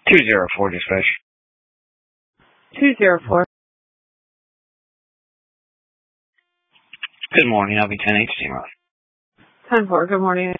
204 dispatch. 204. Good morning. I'll be 10H team off. 10-4. Good morning.